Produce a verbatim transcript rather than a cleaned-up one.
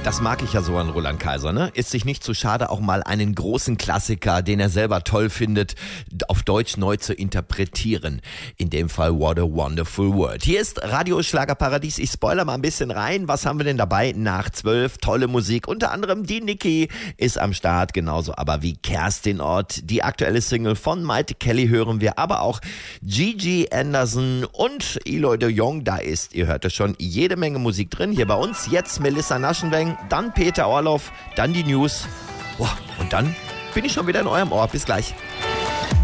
Das mag ich ja so an Roland Kaiser, ne? Ist sich nicht zu schade, auch mal einen großen Klassiker, den er selber toll findet, auf Deutsch neu zu interpretieren. In dem Fall What a Wonderful World. Hier ist Radio Schlagerparadies. Ich spoiler mal ein bisschen rein. Was haben wir denn dabei? Nach zwölf tolle Musik. Unter anderem die Niki ist am Start, genauso aber wie Kerstin Ott. Die aktuelle Single von Maite Kelly hören wir, aber auch Gigi Anderson und Eloy de Jong. Da ist, ihr hört es schon, jede Menge Musik drin. Hier bei uns jetzt Melissa Naschenweng, dann Peter Orloff, dann die News. Boah, und dann bin ich schon wieder in eurem Ohr. Bis gleich.